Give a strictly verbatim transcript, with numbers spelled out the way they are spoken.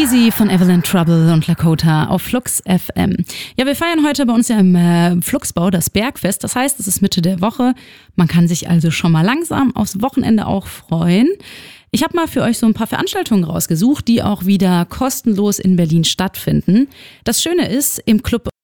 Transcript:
Easy von Evelyn Trouble und Lakota auf Flux F M. Ja, wir feiern heute bei uns ja im äh, Fluxbau das Bergfest. Das heißt, es ist Mitte der Woche. Man kann sich also schon mal langsam aufs Wochenende auch freuen. Ich habe mal für euch so ein paar Veranstaltungen rausgesucht, die auch wieder kostenlos in Berlin stattfinden. Das Schöne ist, im Club